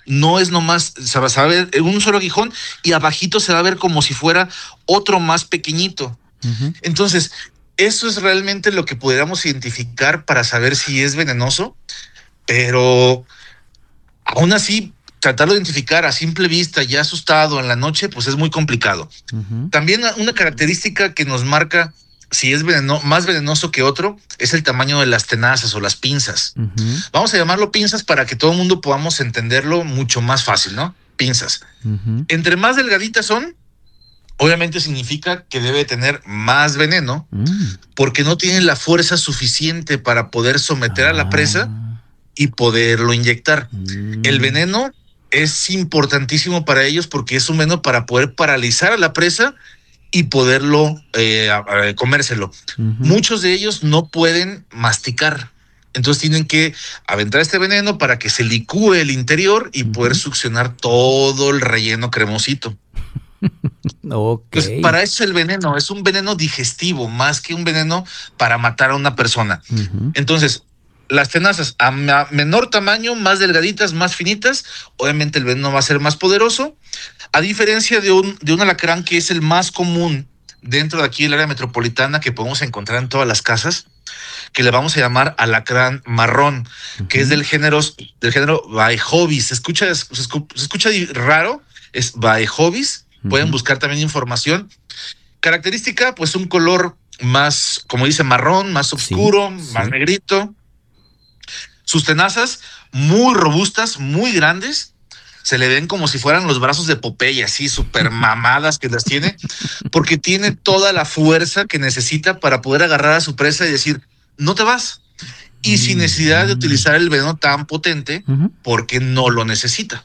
no es nomás, se va a ver un solo aguijón y abajito se va a ver como si fuera otro más pequeñito. Entonces, eso es realmente lo que pudiéramos identificar para saber si es venenoso, pero aún así, tratarlo de identificar a simple vista, ya asustado en la noche, pues es muy complicado. También una característica que nos marca si es más venenoso que otro es el tamaño de las tenazas o las pinzas. Vamos a llamarlo pinzas para que todo el mundo podamos entenderlo mucho más fácil, ¿no? Pinzas. Entre más delgaditas son, obviamente significa que debe tener más veneno porque no tienen la fuerza suficiente para poder someter a la presa y poderlo inyectar. El veneno es importantísimo para ellos porque es un veneno para poder paralizar a la presa y poderlo comérselo. Muchos de ellos no pueden masticar. Entonces tienen que aventar este veneno para que se licúe el interior y poder succionar todo el relleno cremosito. Pues para eso el veneno es un veneno digestivo más que un veneno para matar a una persona. Entonces, las tenazas a menor tamaño, más delgaditas, más finitas, obviamente el veneno va a ser más poderoso, a diferencia de un alacrán que es el más común dentro de aquí del área metropolitana que podemos encontrar en todas las casas, que le vamos a llamar alacrán marrón, que es del género Baejovis. Se escucha raro, es Baejovis. Pueden buscar también información. Característica, pues un color más, como dice, marrón, más oscuro, más negrito. Sus tenazas muy robustas, muy grandes. Se le ven como si fueran los brazos de Popeye, así súper mamadas que las tiene, porque tiene toda la fuerza que necesita para poder agarrar a su presa y decir, no te vas. Y sin necesidad de utilizar el veneno tan potente, porque no lo necesita.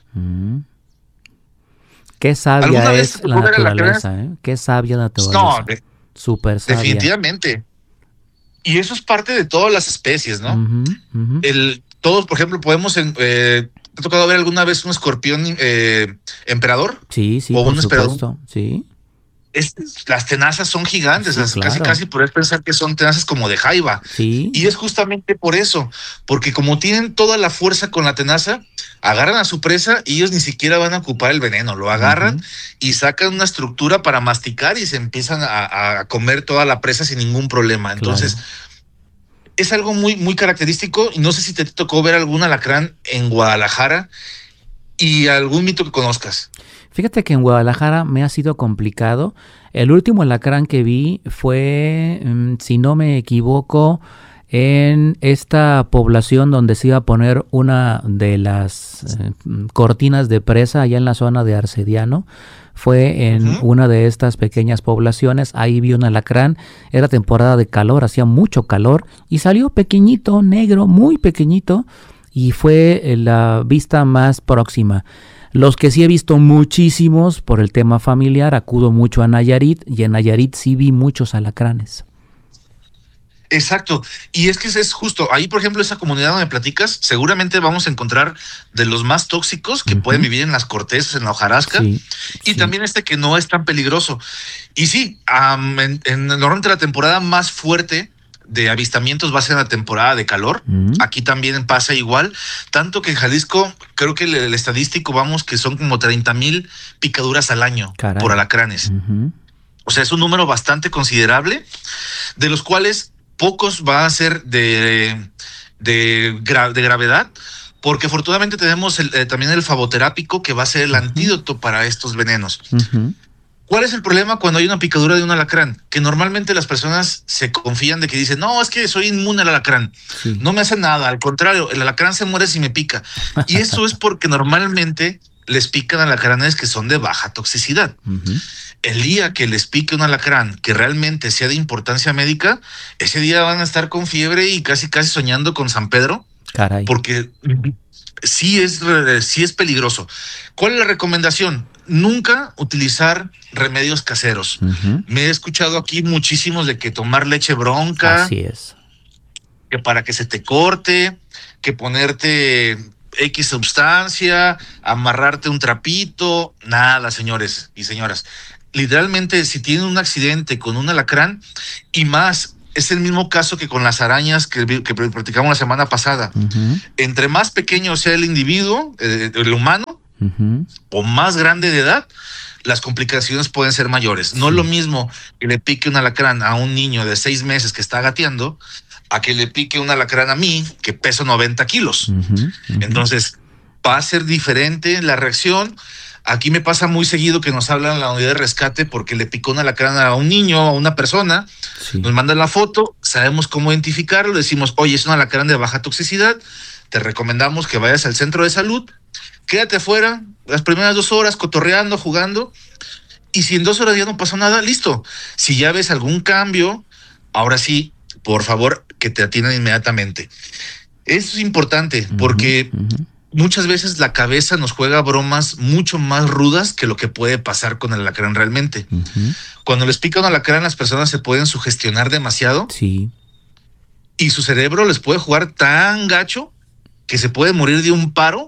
Qué sabia es la naturaleza, ¿eh? Qué sabia naturaleza. No, súper sabia. Definitivamente. Y eso es parte de todas las especies, ¿no? Todos, por ejemplo, podemos... ¿te ha tocado ver alguna vez un escorpión emperador? Sí, o por un supuesto, sí. Las tenazas son gigantes, claro. casi podrías pensar que son tenazas como de jaiba. Sí. Y es justamente por eso, porque como tienen toda la fuerza con la tenaza, agarran a su presa y ellos ni siquiera van a ocupar el veneno, lo agarran y sacan una estructura para masticar y se empiezan a comer toda la presa sin ningún problema. Entonces, es algo muy, muy característico, y no sé si te tocó ver algún alacrán en Guadalajara y algún mito que conozcas. Fíjate que en Guadalajara me ha sido complicado. El último alacrán que vi fue, si no me equivoco, en esta población donde se iba a poner una de las cortinas de presa allá en la zona de Arcediano. Fue en una de estas pequeñas poblaciones, ahí vi un alacrán, era temporada de calor, hacía mucho calor y salió pequeñito, negro, muy pequeñito, y fue la vista más próxima. Los que sí he visto muchísimos por el tema familiar, acudo mucho a Nayarit, y en Nayarit sí vi muchos alacranes. Exacto, y es que es justo, ahí por ejemplo esa comunidad donde platicas, seguramente vamos a encontrar de los más tóxicos que pueden vivir en las cortezas, en la hojarasca, y también que no es tan peligroso. Y sí, normalmente la temporada más fuerte de avistamientos va a ser en la temporada de calor. Aquí también pasa igual, tanto que en Jalisco creo que el estadístico vamos que son como 30,000 picaduras al año. Caray. Por alacranes. O sea, es un número bastante considerable, de los cuales pocos va a ser de gravedad, porque afortunadamente tenemos también el faboterápico, que va a ser el antídoto para estos venenos. ¿Cuál es el problema cuando hay una picadura de un alacrán? Que normalmente las personas se confían de que dicen, no, es que soy inmune al alacrán, no me hace nada, al contrario, el alacrán se muere si me pica. Y eso es porque normalmente les pican alacranes que son de baja toxicidad. El día que les pique un alacrán que realmente sea de importancia médica, ese día van a estar con fiebre y casi soñando con San Pedro. Caray. Porque sí es peligroso. ¿Cuál es la recomendación? Nunca utilizar remedios caseros. Me he escuchado aquí muchísimos de que tomar leche bronca. Así es. Que para que se te corte, que ponerte X sustancia, amarrarte un trapito. Nada, señores y señoras. Literalmente, si tienen un accidente con un alacrán, y más, es el mismo caso que con las arañas que platicamos la semana pasada. Entre más pequeño sea el individuo, el humano, o más grande de edad, las complicaciones pueden ser mayores. No es lo mismo que le pique un alacrán a un niño de 6 meses que está gateando a que le pique un alacrán a mí que peso 90 kilos. Entonces, va a ser diferente la reacción. Aquí me pasa muy seguido que nos hablan la unidad de rescate porque le picó un alacrán a un niño, a una persona. Nos mandan la foto, sabemos cómo identificarlo, decimos, oye, es un alacrán de baja toxicidad, te recomendamos que vayas al centro de salud, quédate afuera las primeras 2 horas cotorreando, jugando, y si en 2 horas ya no pasó nada, listo. Si ya ves algún cambio, ahora sí, por favor, que te atiendan inmediatamente. Eso es importante porque muchas veces la cabeza nos juega bromas mucho más rudas que lo que puede pasar con el alacrán realmente. Cuando les pica un alacrán, las personas se pueden sugestionar demasiado. Sí. Y su cerebro les puede jugar tan gacho que se puede morir de un paro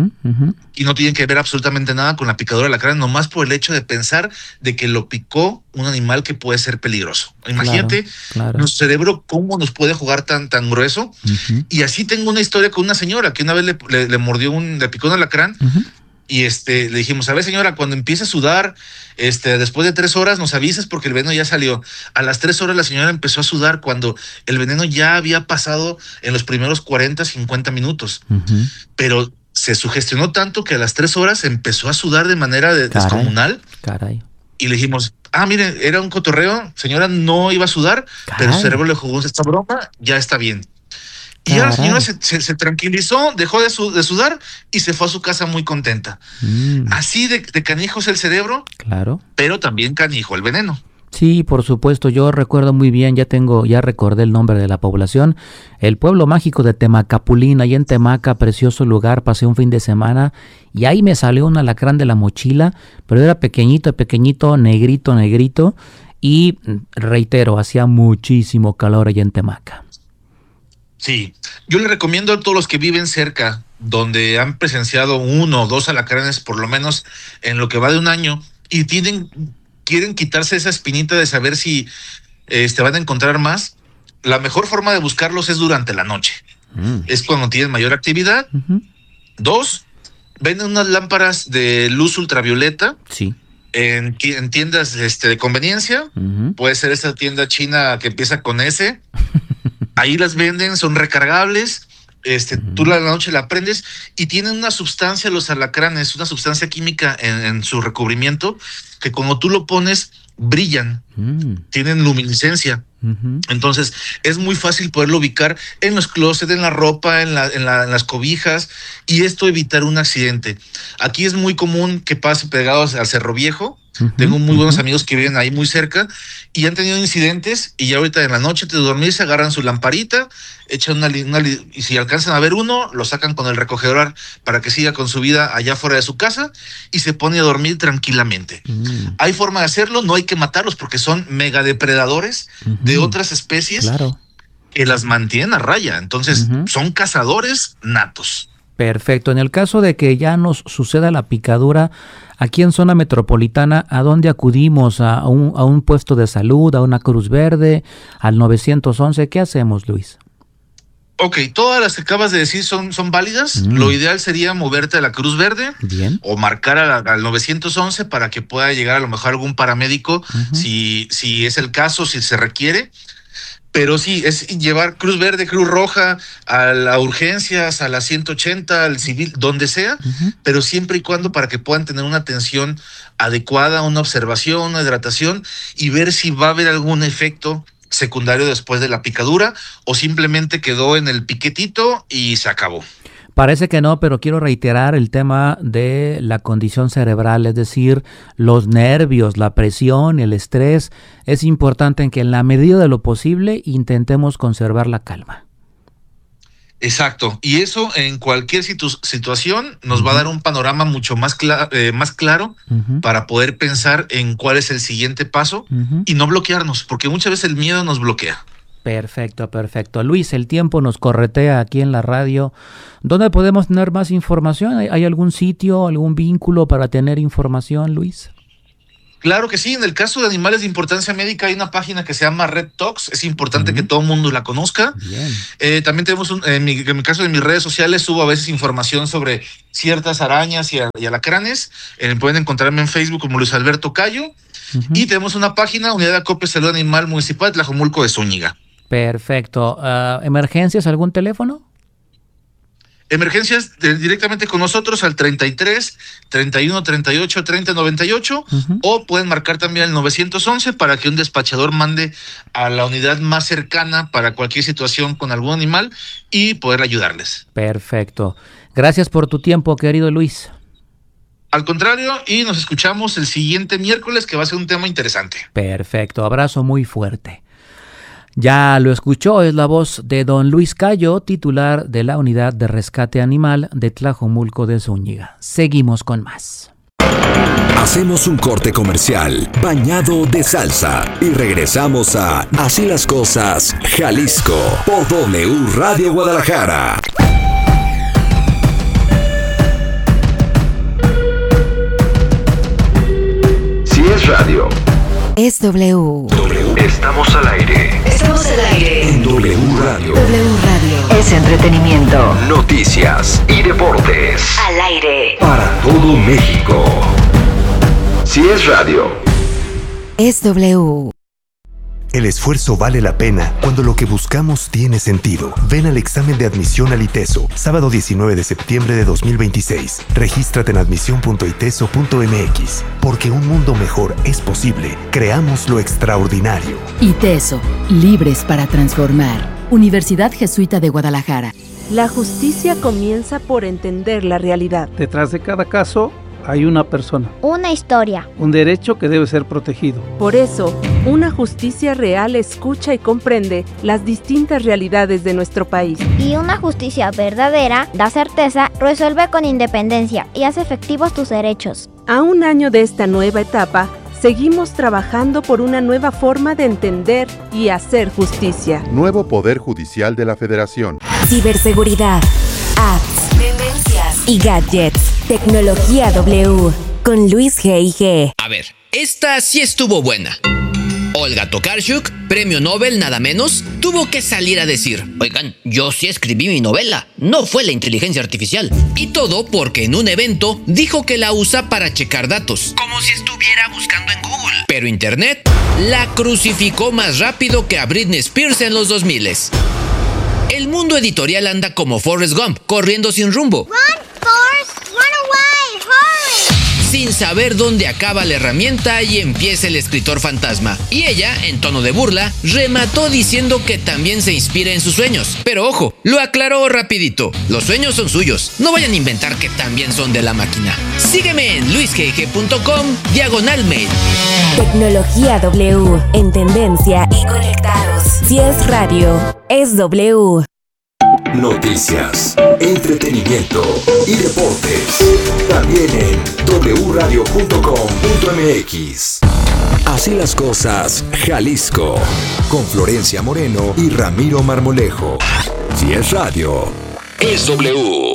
y no tienen que ver absolutamente nada con la picadura del alacrán, nomás por el hecho de pensar de que lo picó un animal que puede ser peligroso. Imagínate nuestro cerebro cómo nos puede jugar tan grueso. Y así tengo una historia con una señora que una vez le mordió le picó un alacrán. Y le dijimos, a ver señora, cuando empiece a sudar, después de 3 horas nos avises porque el veneno ya salió. A las 3 horas la señora empezó a sudar cuando el veneno ya había pasado en los primeros 40, 50 minutos. Pero se sugestionó tanto que a las 3 horas empezó a sudar de manera descomunal. Caray. Y le dijimos, miren, era un cotorreo, señora no iba a sudar, pero su cerebro le jugó esta broma, ya está bien. Y ya la señora se tranquilizó, dejó de sudar y se fue a su casa muy contenta. Así de canijo es el cerebro, pero también canijo el veneno. Sí, por supuesto, yo recuerdo muy bien, ya recordé el nombre de la población, el pueblo mágico de Temacapulín, ahí en Temaca, precioso lugar, pasé un fin de semana y ahí me salió un alacrán de la mochila, pero era pequeñito, negrito, y reitero, hacía muchísimo calor allá en Temaca. Sí, yo le recomiendo a todos los que viven cerca, donde han presenciado 1 o 2 alacranes, por lo menos en lo que va de un año, y quieren quitarse esa espinita de saber si van a encontrar más. La mejor forma de buscarlos es durante la noche. Es cuando tienen mayor actividad. 2, venden unas lámparas de luz ultravioleta. Sí. En tiendas de conveniencia. Puede ser esa tienda china que empieza con S. Ahí las venden, son recargables. Tú la noche la prendes y tienen una sustancia, los alacranes, una sustancia química en su recubrimiento que cuando tú lo pones brillan, tienen luminiscencia. Entonces es muy fácil poderlo ubicar en los closets, en la ropa, en las cobijas, y esto evitar un accidente. Aquí es muy común que pase pegados al Cerro Viejo. Tengo muy buenos amigos que viven ahí muy cerca y han tenido incidentes, y ya ahorita en la noche antes de dormir se agarran su lamparita, echan y si alcanzan a ver uno, lo sacan con el recogedor para que siga con su vida allá fuera de su casa y se pone a dormir tranquilamente. Hay forma de hacerlo, no hay que matarlos porque son megadepredadores de otras especies que las mantienen a raya. Entonces son cazadores natos. Perfecto. En el caso de que ya nos suceda la picadura aquí en zona metropolitana, ¿a dónde acudimos? ¿A un puesto de salud, a una Cruz Verde, al 911? ¿Qué hacemos, Luis? Ok, todas las que acabas de decir son válidas. Lo ideal sería moverte a la Cruz Verde. Bien. O marcar al 911 para que pueda llegar a lo mejor algún paramédico si es el caso, si se requiere. Pero sí, es llevar Cruz Verde, Cruz Roja, a las urgencias, a la 180, al civil, donde sea, pero siempre y cuando para que puedan tener una atención adecuada, una observación, una hidratación y ver si va a haber algún efecto secundario después de la picadura o simplemente quedó en el piquetito y se acabó. Parece que no, pero quiero reiterar el tema de la condición cerebral, es decir, los nervios, la presión, el estrés. Es importante en que en la medida de lo posible intentemos conservar la calma. Exacto, y eso en cualquier situación nos va a dar un panorama mucho más claro para poder pensar en cuál es el siguiente paso y no bloquearnos, porque muchas veces el miedo nos bloquea. Perfecto. Luis, el tiempo nos corretea aquí en la radio. ¿Dónde podemos tener más información? ¿Hay algún sitio, algún vínculo para tener información, Luis? Claro que sí, en el caso de animales de importancia médica hay una página que se llama Red Talks, es importante que todo el mundo la conozca. También tenemos, en mi caso de mis redes sociales, subo a veces información sobre ciertas arañas y alacranes. Pueden encontrarme en Facebook como Luis Alberto Cayo. Y tenemos una página, Unidad de Acopio de Salud Animal Municipal de Tlajomulco de Zúñiga. Perfecto. ¿Emergencias, algún teléfono? Emergencias directamente con nosotros al 33 31 38 30 98 o pueden marcar también el 911 para que un despachador mande a la unidad más cercana para cualquier situación con algún animal y poder ayudarles. Perfecto. Gracias por tu tiempo, querido Luis. Al contrario, y nos escuchamos el siguiente miércoles, que va a ser un tema interesante. Perfecto. Abrazo muy fuerte. Ya lo escuchó, es la voz de don Luis Cayo, titular de la Unidad de Rescate Animal de Tlajomulco de Zúñiga. Seguimos con más. Hacemos un corte comercial bañado de salsa y regresamos a Así las Cosas, Jalisco, por W Radio Guadalajara. Si es radio, es W. Estamos al aire. Estamos al aire. En W Radio. W Radio. Es entretenimiento. Noticias y deportes. Al aire. Para todo México. Si es radio, es W. El esfuerzo vale la pena cuando lo que buscamos tiene sentido. Ven al examen de admisión al ITESO, sábado 19 de septiembre de 2026. Regístrate en admisión.iteso.mx. Porque un mundo mejor es posible. Creamos lo extraordinario. ITESO, libres para transformar. Universidad Jesuita de Guadalajara. La justicia comienza por entender la realidad. Detrás de cada caso hay una persona. Una historia. Un derecho que debe ser protegido. Por eso, una justicia real escucha y comprende las distintas realidades de nuestro país. Y una justicia verdadera da certeza, resuelve con independencia y hace efectivos tus derechos. A un año de esta nueva etapa, seguimos trabajando por una nueva forma de entender y hacer justicia. Nuevo Poder Judicial de la Federación. Ciberseguridad, apps, tendencias y gadgets. Tecnología W, con Luis G.I.G. A ver, esta sí estuvo buena. Olga Tokarczuk, premio Nobel nada menos, tuvo que salir a decir: oigan, yo sí escribí mi novela, no fue la inteligencia artificial. Y todo porque en un evento dijo que la usa para checar datos, como si estuviera buscando en Google. Pero Internet la crucificó más rápido que a Britney Spears en los 2000s. El mundo editorial anda como Forrest Gump, corriendo sin rumbo. Run, Forrest, run away, hurry. Sin saber dónde acaba la herramienta y empieza el escritor fantasma. Y ella, en tono de burla, remató diciendo que también se inspira en sus sueños. Pero ojo, lo aclaró rapidito. Los sueños son suyos. No vayan a inventar que también son de la máquina. Sígueme en luisgg.com/mail. Tecnología W, en tendencia y conectados. Si es radio, es W. noticias, entretenimiento y deportes. También en wradio.com.mx. Así las Cosas, Jalisco, con Florencia Moreno y Ramiro Marmolejo. Si es radio, es W.